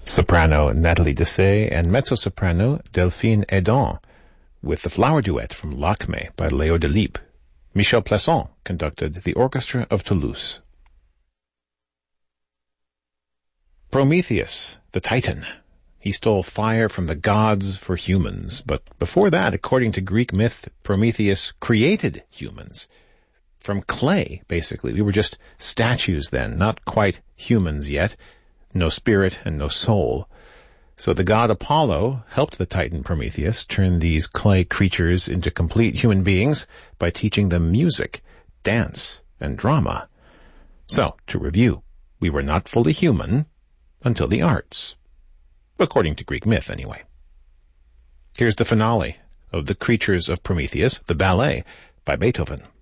soprano Nathalie Dessay and mezzo-soprano Delphine Edon, with the flower duet from Lakme by Léo Delibes. Michel Plasson conducted the Orchestra of Toulouse. Prometheus, the Titan. He stole fire from the gods for humans, but before that, according to Greek myth, Prometheus created humans. From clay, basically. We were just statues then, not quite humans yet. No spirit and no soul. So the god Apollo helped the Titan Prometheus turn these clay creatures into complete human beings by teaching them music, dance, and drama. So, to review, we were not fully human until the arts. According to Greek myth, anyway. Here's the finale of The Creatures of Prometheus, the ballet, by Beethoven.